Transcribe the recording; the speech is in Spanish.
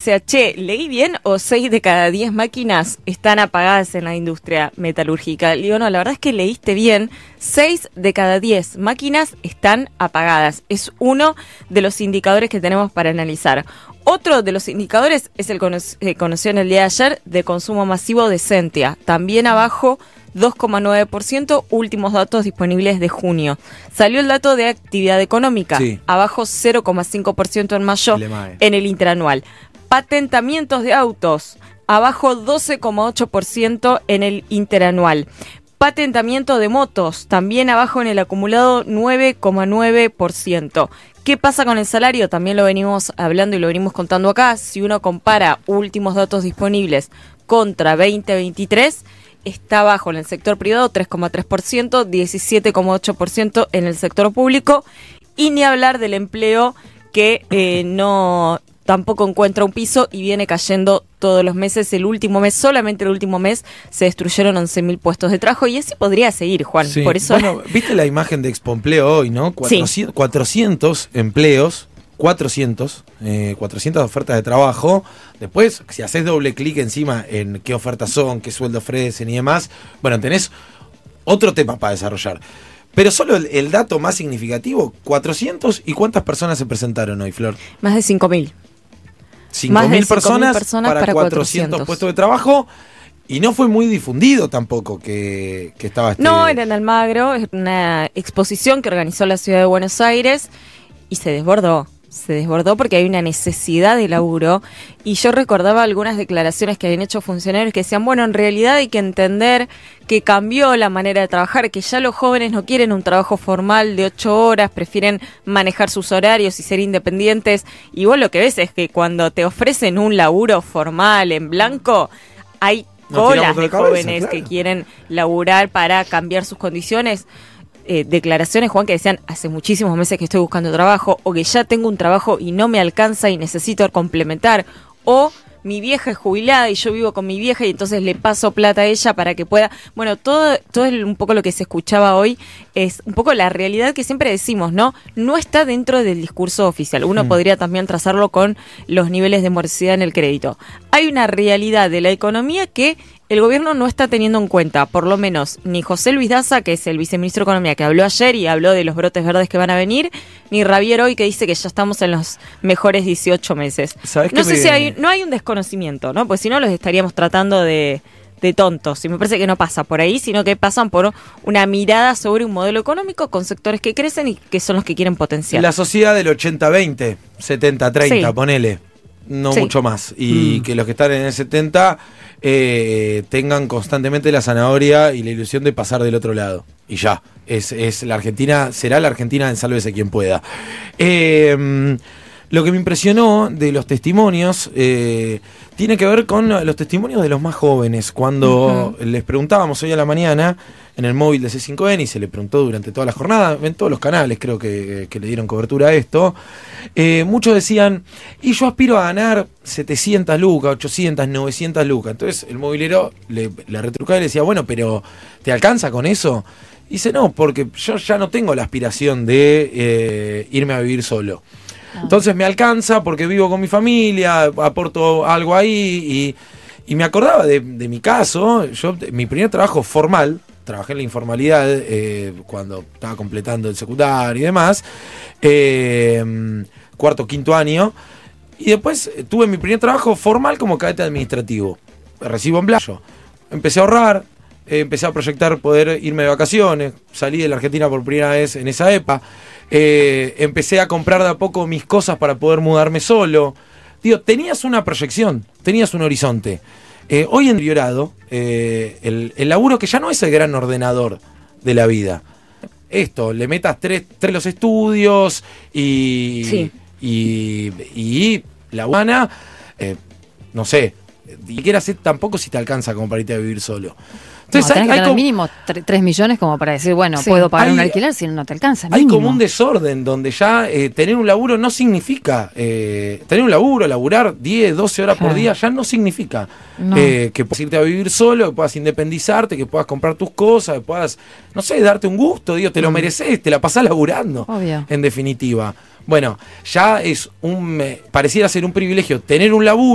decía, che, ¿leí bien o 6 de cada 10 máquinas están apagadas en la industria metalúrgica? Le digo, no, la verdad es que leíste bien, 6 de cada 10 máquinas están apagadas. Es uno de los indicadores que tenemos para analizar. Otro de los indicadores es el conocido en el día de ayer de consumo masivo de Sentia, también abajo 2,9%, últimos datos disponibles de junio. Salió el dato de actividad económica, sí, abajo 0,5% en mayo en el interanual. Patentamientos de autos, abajo 12,8% en el interanual. Patentamiento de motos, también abajo en el acumulado 9,9%. ¿Qué pasa con el salario? También lo venimos hablando y lo venimos contando acá. Si uno compara últimos datos disponibles contra 2023, está bajo en el sector privado 3,3%, 17,8% en el sector público, y ni hablar del empleo que tampoco encuentra un piso y viene cayendo todos los meses. El último mes, solamente el último mes, se destruyeron 11.000 puestos de trabajo, y así podría seguir, Juan. Sí. Por eso... Bueno, viste la imagen de Expompleo hoy, ¿no? 400 empleos, 400 ofertas de trabajo. Después, si haces doble clic encima en qué ofertas son, qué sueldo ofrecen y demás, bueno, tenés otro tema para desarrollar. Pero solo el dato más significativo, 400, ¿y cuántas personas se presentaron hoy, Flor? Más de 5.000. 5.000 personas para 400 puestos de trabajo, y no fue muy difundido tampoco que estaba No, era en Almagro, es una exposición que organizó la ciudad de Buenos Aires, y se desbordó porque hay una necesidad de laburo. Y yo recordaba algunas declaraciones que habían hecho funcionarios que decían, bueno, en realidad hay que entender que cambió la manera de trabajar, que ya los jóvenes no quieren un trabajo formal de 8 horas, prefieren manejar sus horarios y ser independientes. Y vos lo que ves es que cuando te ofrecen un laburo formal en blanco, hay colas de jóvenes, claro, que quieren laburar para cambiar sus condiciones. Declaraciones, Juan, que decían, hace muchísimos meses que estoy buscando trabajo, o que ya tengo un trabajo y no me alcanza y necesito complementar, o mi vieja es jubilada y yo vivo con mi vieja y entonces le paso plata a ella para que pueda... Bueno, todo es un poco lo que se escuchaba hoy, es un poco la realidad que siempre decimos, ¿no? No está dentro del discurso oficial. Uno podría también trazarlo con los niveles de morosidad en el crédito. Hay una realidad de la economía que el gobierno no está teniendo en cuenta, por lo menos ni José Luis Daza, que es el viceministro de Economía, que habló ayer y habló de los brotes verdes que van a venir, ni Ravier hoy, que dice que ya estamos en los mejores 18 meses. No sé si no hay un desconocimiento, ¿no? Pues si no los estaríamos tratando de tontos, y me parece que no pasa por ahí, sino que pasan por una mirada sobre un modelo económico con sectores que crecen y que son los que quieren potenciar. La sociedad del 80-20, 70-30, sí, ponele, no sí, mucho más, y que los que están en el 70 tengan constantemente la zanahoria y la ilusión de pasar del otro lado, y ya, es la Argentina, será la Argentina en sálvese quien pueda. Lo que me impresionó de los testimonios tiene que ver con los testimonios de los más jóvenes. Cuando les preguntábamos hoy a la mañana en el móvil de C5N, y se le preguntó durante toda la jornada, en todos los canales creo que le dieron cobertura a esto, muchos decían, y yo aspiro a ganar 700 lucas, 800, 900 lucas. Entonces el movilero le retrucaba y le decía, bueno, pero ¿te alcanza con eso? Y dice, no, porque yo ya no tengo la aspiración de irme a vivir solo. Entonces me alcanza porque vivo con mi familia, aporto algo ahí, y me acordaba de mi caso. Mi primer trabajo formal, trabajé en la informalidad cuando estaba completando el secundario y demás, cuarto, quinto año, y después tuve mi primer trabajo formal como cadete administrativo. Recibo en Blayo. Empecé a ahorrar, empecé a proyectar poder irme de vacaciones, salí de la Argentina por primera vez en esa EPA, empecé a comprar de a poco mis cosas para poder mudarme solo. Digo, tenías una proyección, tenías un horizonte. Hoy en Priorado, el laburo que ya no es el gran ordenador de la vida. Esto, le metas tres los estudios y la humana, no sé, ni siquiera sé tampoco si te alcanza como para irte a vivir solo. Entonces tenés que tener mínimo 3 millones como para decir, bueno, sí, puedo pagar un alquiler, si no te alcanza. Hay como un desorden donde ya tener un laburo no significa, tener un laburo, laburar 10, 12 horas por día, ya no significa que puedas irte a vivir solo, que puedas independizarte, que puedas comprar tus cosas, que puedas, no sé, darte un gusto, digo, te lo mereces, te la pasás laburando. Obvio. En definitiva. Bueno, ya es pareciera ser un privilegio tener un laburo.